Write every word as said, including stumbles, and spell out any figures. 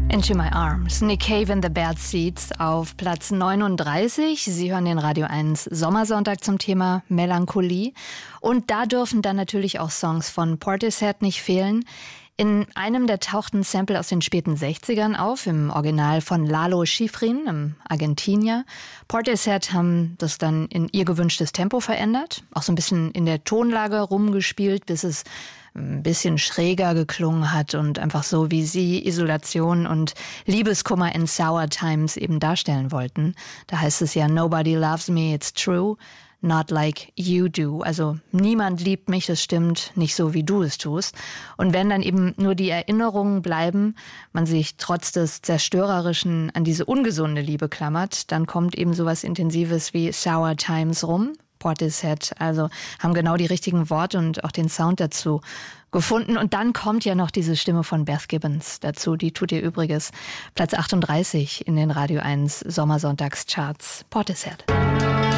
Into My Arms, Nick Cave and the Bad Seeds auf Platz neununddreißig. Sie hören den Radio eins Sommersonntag zum Thema Melancholie. Und da dürfen dann natürlich auch Songs von Portishead nicht fehlen. In einem der tauchten Sample aus den späten sechzigern auf, im Original von Lalo Schifrin, einem Argentinier. Portishead haben das dann in ihr gewünschtes Tempo verändert, auch so ein bisschen in der Tonlage rumgespielt, bis es ein bisschen schräger geklungen hat und einfach so, wie sie Isolation und Liebeskummer in Sour Times eben darstellen wollten. Da heißt es ja, Nobody loves me, it's true, not like you do. Also niemand liebt mich, das stimmt, nicht so, wie du es tust. Und wenn dann eben nur die Erinnerungen bleiben, man sich trotz des Zerstörerischen an diese ungesunde Liebe klammert, dann kommt eben sowas Intensives wie Sour Times rum. Portishead, also haben genau die richtigen Worte und auch den Sound dazu gefunden. Und dann kommt ja noch diese Stimme von Beth Gibbons dazu, die tut ihr Übriges. Platz achtunddreißig in den Radio eins Sommersonntagscharts. Portishead.